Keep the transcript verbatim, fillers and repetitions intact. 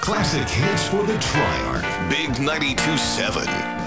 Classic hits for the Triarch. Big ninety-two point seven.